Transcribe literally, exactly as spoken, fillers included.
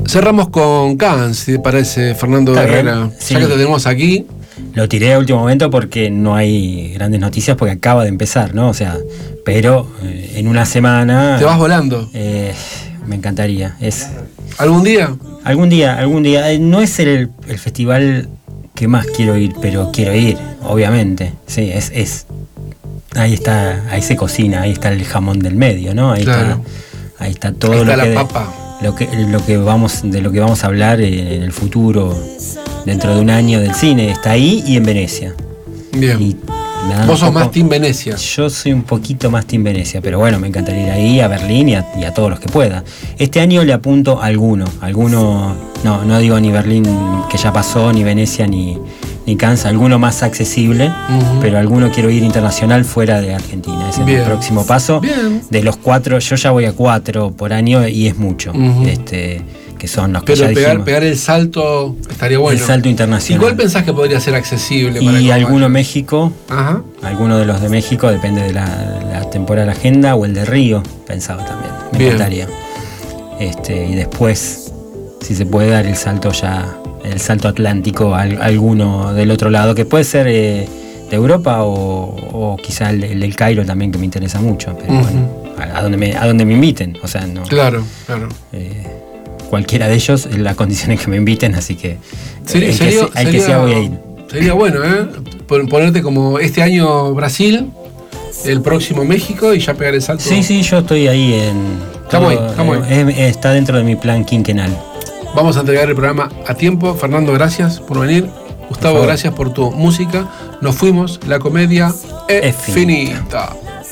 Cerramos con Can, si te parece, Fernando Está Herrera. bien, sí. Ya que te tenemos aquí. Lo tiré a último momento porque no hay grandes noticias porque acaba de empezar, ¿no? O sea, pero eh, en una semana... Te vas volando. Eh, me encantaría. Es ¿Algún día? Algún día, algún día. Eh, no es el, el festival que más quiero ir, pero quiero ir, obviamente. Sí, es... es ahí está, ahí se cocina, ahí está el jamón del medio, ¿no? Ahí Claro. está, ahí está todo Ahí está lo que... la papa. Lo que, lo que vamos, de lo que vamos a hablar en el futuro, dentro de un año del cine, está ahí y en Venecia. Bien. Y me dan Vos sos un poco- más Team Venecia. Yo soy un poquito más Team Venecia, pero bueno, me encantaría ir ahí, a Berlín y a, y a todos los que pueda. Este año le apunto a alguno, alguno, no, no digo ni Berlín que ya pasó, ni Venecia, ni, ni Cannes, alguno más accesible, Ujú. pero alguno quiero ir internacional fuera de Argentina. Ese Bien. es el próximo paso. Bien. De los cuatro, yo ya voy a cuatro por año y es mucho. Ujú. este, que son los que Pero ya pegar, dijimos. pegar el salto estaría bueno. El salto ¿Y internacional. cuál pensás que podría ser accesible? para Y que alguno vaya? México, Ajá. alguno de los de México, depende de la, la temporada de la agenda, o el de Río, pensaba también. Me Bien. encantaría. Este, y después, si se puede dar el salto ya, el salto atlántico, al- alguno del otro lado, que puede ser eh, de Europa o, o quizá el, el del Cairo también, que me interesa mucho. Pero Ujú. bueno, a, a donde me, a donde me inviten. O sea, no. Claro, claro. eh, cualquiera de ellos, eh, las condiciones que me inviten, así que Sería, el que, sería- se- al que sería- sea voy a ir. Sería bueno, ¿eh? Pon- Ponerte como este año Brasil, el próximo México y ya pegar el salto. Sí, sí, yo estoy ahí en... Estamos ahí, todo, estamos eh, eh, está dentro de mi plan quinquenal. Vamos a entregar el programa a tiempo. Fernando, gracias por venir. Gustavo, favor. gracias por tu música. Nos fuimos. La comedia es Es finita. finita.